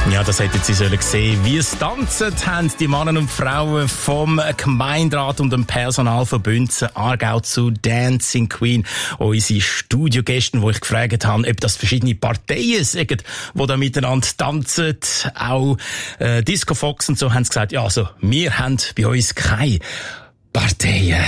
Ja, das hätten Sie sollen sehen. Wie es tanzen haben die Männer und Frauen vom Gemeinderat und dem Personal von Bünzen Aargau zu Dancing Queen. Unsere Studiogäste, wo ich gefragt habe, ob das verschiedene Parteien sind, die da miteinander tanzen. Auch Disco Fox und so haben sie gesagt, ja, also, wir haben bei uns keine Parteien.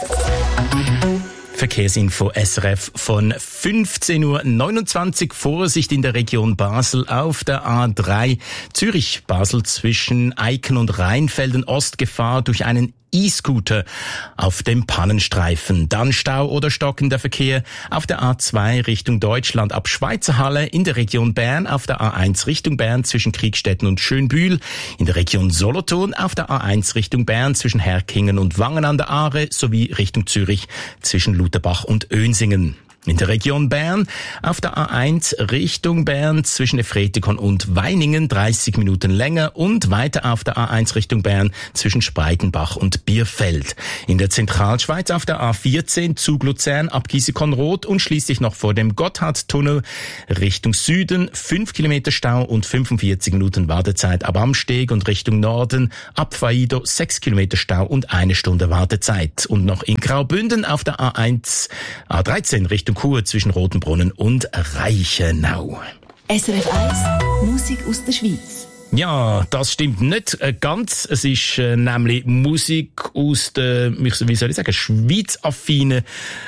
Verkehrsinfo SRF von 15.29 Uhr. Vorsicht in der Region Basel auf der A3 Zürich-Basel zwischen Eiken und Rheinfelden. Ostgefahr durch einen E-Scooter auf dem Pannenstreifen. Dann Stau oder stockender Verkehr auf der A2 Richtung Deutschland ab Schweizerhalle, in der Region Bern auf der A1 Richtung Bern zwischen Kriegstetten und Schönbühl, in der Region Solothurn auf der A1 Richtung Bern zwischen Herkingen und Wangen an der Aare sowie Richtung Zürich zwischen Lutherbach und Önsingen. In der Region Bern auf der A1 Richtung Bern zwischen Efretikon und Weiningen 30 Minuten länger und weiter auf der A1 Richtung Bern zwischen Spreitenbach und Bierfeld. In der Zentralschweiz auf der A14 Zug Luzern ab Gießekon-Roth und schließlich noch vor dem Gotthardtunnel Richtung Süden 5 Kilometer Stau und 45 Minuten Wartezeit ab Amsteg und Richtung Norden ab Faido 6 Kilometer Stau und 1 Stunde Wartezeit. Und noch in Graubünden auf der A13 Richtung Chur zwischen Rotenbrunnen und Reichenau. SRF 1, Musik aus der Schweiz. Ja, das stimmt nicht ganz. Es ist nämlich Musik aus der, wie soll ich sagen, schweizaffinen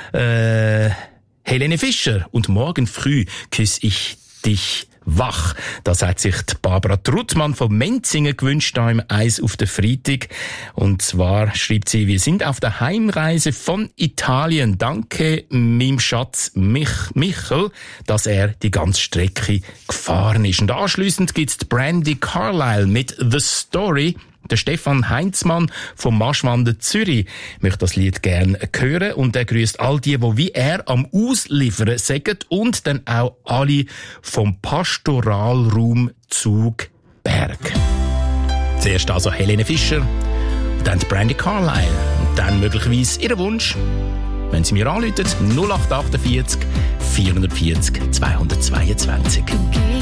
Helene Fischer. Und morgen früh küsse ich dich wach. Das hat sich die Barbara Truttmann von Menzingen gewünscht, da im Eis auf der Freitag. Und zwar schreibt sie, wir sind auf der Heimreise von Italien. Danke meinem Schatz Michel, dass er die ganze Strecke gefahren ist. Und anschliessend gibt's Brandy Carlile mit The Story. Der Stefan Heinzmann vom Marschwander Zürich möchte das Lied gerne hören und er grüßt all die wie er am Ausliefern sind und dann auch alle vom Pastoralraum Zugberg. Zuerst also Helene Fischer, dann Brandy Carlile und dann möglicherweise ihr Wunsch, wenn Sie mir anrufen, 0848 440 222.